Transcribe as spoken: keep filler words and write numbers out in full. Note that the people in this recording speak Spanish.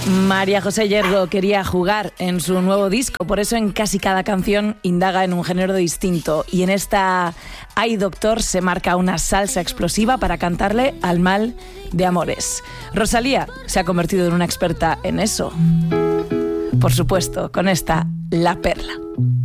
María José Yergo quería jugar en su nuevo disco, por eso en casi cada canción indaga en un género distinto. Y en esta Ay Doctor se marca una salsa explosiva para cantarle al mal de amores. Rosalía se ha convertido en una experta en eso. Por supuesto, con esta La Perla.